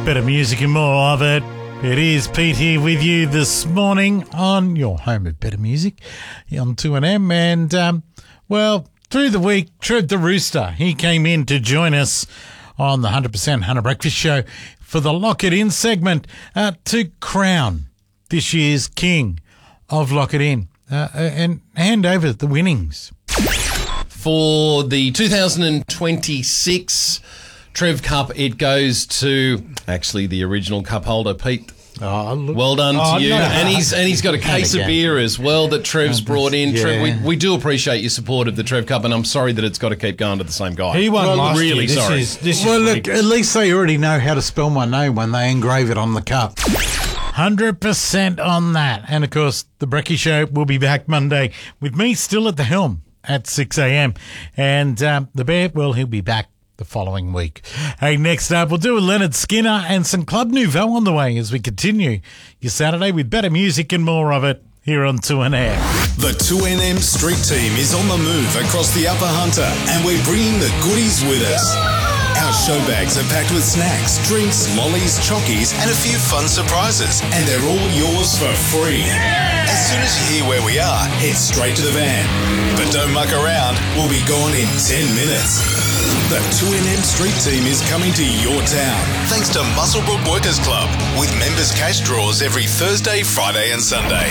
Better music and more of it. It is Pete here with you this morning on your home of better music on 2NM. And, well, through the week, Trev the Rooster, he came in to join us on the 100% Hunter Breakfast Show for the Lock It In segment to crown this year's king of Lock It In and hand over the winnings. For the 2026 Trev Cup, it goes to actually the original cup holder, Pete. Oh, look. Well done to you. No. And he's got a case of beer as well that Trev's brought in. Yeah. Trev, we do appreciate your support of the Trev Cup, and I'm sorry that it's got to keep going to the same guy. He won last really year. sorry. Well, look, at least they already know how to spell my name when they engrave it on the cup. 100% on that. And, of course, the Brekkie Show will be back Monday with me still at the helm at 6 a.m. And the Bear, well, he'll be back the following week. Hey, next up, we'll do a Leonard Skinner and some Club Nouveau on the way as we continue your Saturday with better music and more of it here on 2NM. The 2NM Street Team is on the move across the Upper Hunter, and we're bringing the goodies with us. Our show bags are packed with snacks, drinks, lollies, chockies, and a few fun surprises, and they're all yours for free. As soon as you hear where we are, head straight to the van. But don't muck around, we'll be gone in 10 minutes. The 2NM Street Team is coming to your town, thanks to Muswellbrook Workers Club, with members' cash draws every Thursday, Friday and Sunday.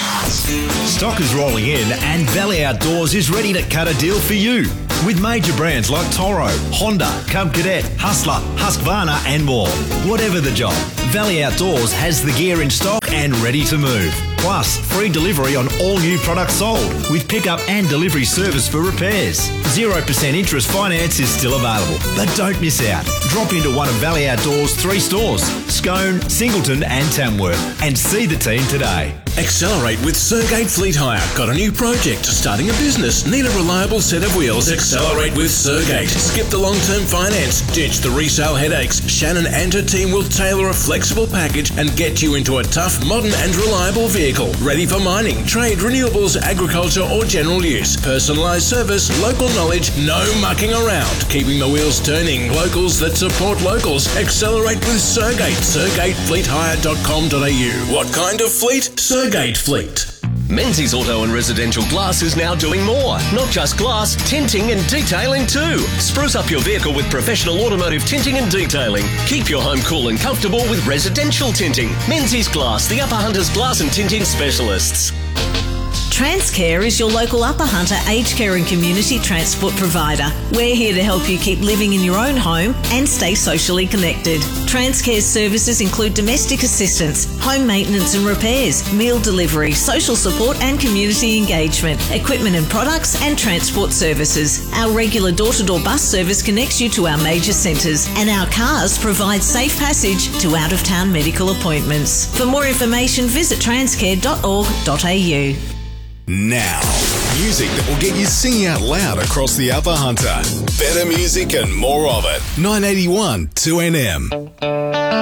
Stock is rolling in and Valley Outdoors is ready to cut a deal for you. With major brands like Toro, Honda, Cub Cadet, Hustler, Husqvarna and more. Whatever the job, Valley Outdoors has the gear in stock and ready to move. Plus, free delivery on all new products sold with pickup and delivery service for repairs. 0% interest finance is still available, but don't miss out. Drop into one of Valley Outdoors' 3 stores, Scone, Singleton and Tamworth, and see the team today. Accelerate with Sergate Fleet Hire. Got a new project? Starting a business? Need a reliable set of wheels? Accelerate with Sergate. Skip the long-term finance. Ditch the resale headaches. Shannon and her team will tailor a flexible package and get you into a tough, modern and reliable vehicle. Ready for mining, trade, renewables, agriculture or general use. Personalised service, local knowledge, no mucking around. Keeping the wheels turning. Locals that support locals. Accelerate with Sergate. SergateFleetHire.com.au. What kind of fleet? Sergate Fleet. Menzies Auto and Residential Glass is now doing more. Not just glass, tinting and detailing too. Spruce up your vehicle with professional automotive tinting and detailing. Keep your home cool and comfortable with residential tinting. Menzies Glass, the Upper Hunters glass and tinting specialists. Transcare is your local Upper Hunter aged care and community transport provider. We're here to help you keep living in your own home and stay socially connected. Transcare's services include domestic assistance, home maintenance and repairs, meal delivery, social support and community engagement, equipment and products and transport services. Our regular door-to-door bus service connects you to our major centres, and our cars provide safe passage to out-of-town medical appointments. For more information, visit transcare.org.au. Now, music that will get you singing out loud across the Upper Hunter. Better music and more of it. 981 2NM.